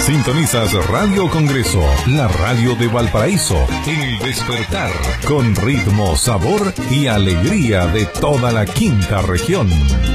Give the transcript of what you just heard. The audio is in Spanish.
Sintonizas Radio Congreso, la radio de Valparaíso, en el despertar, con ritmo, sabor y alegría de toda la quinta región.